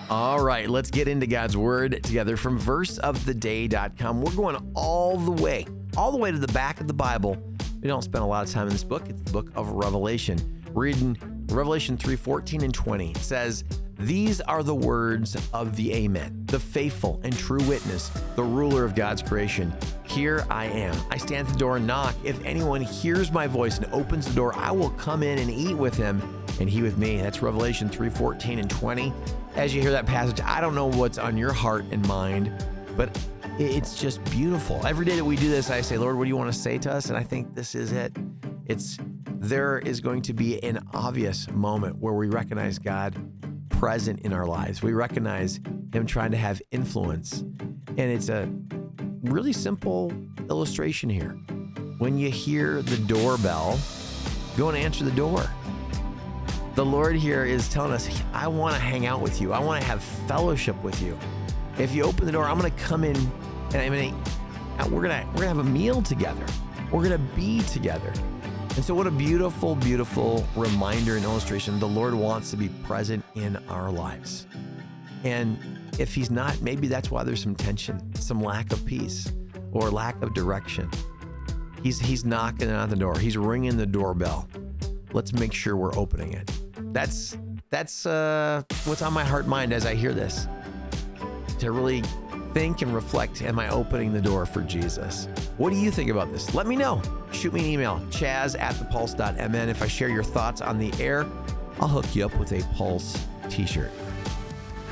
All right, let's get into God's Word together from verseoftheday.com. We're going all the way to the back of the Bible. We don't spend a lot of time in this book. It's the book of Revelation. We're reading Revelation 3:14 and 20. It says, "These are the words of the Amen, the faithful and true witness, the ruler of God's creation. Here I am. I stand at the door and knock. If anyone hears my voice and opens the door, I will come in and eat with him and he with me." That's Revelation 3:14 and 20. As you hear that passage, I don't know what's on your heart and mind, but it's just beautiful. Every day that we do this, I say, Lord, what do you want to say to us? And I think this is it. There is going to be an obvious moment where we recognize God present in our lives. We recognize him trying to have influence. And it's a really simple illustration here. When you hear the doorbell, go and answer the door. The Lord here is telling us, I want to hang out with you. I want to have fellowship with you. If you open the door, I'm going to come in and we're going to have a meal together. We're going to be together. And so what a beautiful, beautiful reminder and illustration. The Lord wants to be present in our lives. And if he's not, maybe that's why there's some tension, some lack of peace or lack of direction. He's knocking on the door. He's ringing the doorbell. Let's make sure we're opening it. That's what's on my heart and mind as I hear this. To really think and reflect, am I opening the door for Jesus? What do you think about this? Let me know. Shoot me an email, chaz@thepulse.mn. If I share your thoughts on the air, I'll hook you up with a Pulse t-shirt.